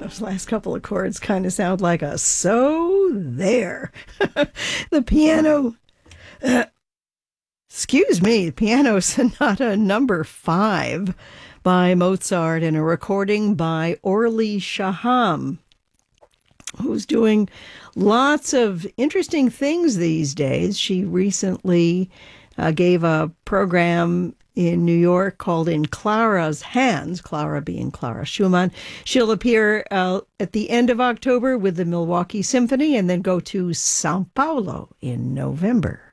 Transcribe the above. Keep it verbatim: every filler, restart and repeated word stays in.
Those last couple of chords kind of sound like a so there. The piano, uh, excuse me, Piano Sonata number five by Mozart in a recording by Orly Shaham, who's doing lots of interesting things these days. She recently uh, gave a program in New York called In Clara's Hands, Clara being Clara Schumann. She'll appear uh, at the end of October with the Milwaukee Symphony and then go to Sao Paulo in November.